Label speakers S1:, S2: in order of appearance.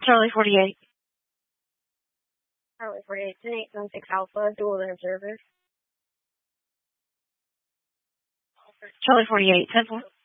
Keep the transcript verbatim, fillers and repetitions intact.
S1: Charlie forty-eight.
S2: Charlie forty-eight, ten eight seven six Alpha, dual the observer.
S1: Charlie forty-eight, ten four.